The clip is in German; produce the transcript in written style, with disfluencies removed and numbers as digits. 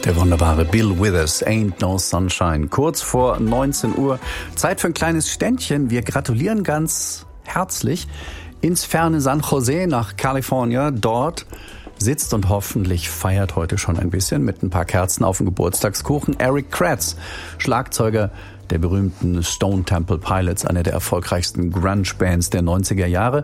Der wunderbare Bill Withers, Ain't No Sunshine. Kurz vor 19 Uhr. Zeit für ein kleines Ständchen. Wir gratulieren ganz herzlich ins ferne San Jose nach Kalifornien. Dort sitzt und hoffentlich feiert heute schon ein bisschen mit ein paar Kerzen auf dem Geburtstagskuchen Eric Kratz, Schlagzeuger der berühmten Stone Temple Pilots, einer der erfolgreichsten Grunge-Bands der 90er Jahre.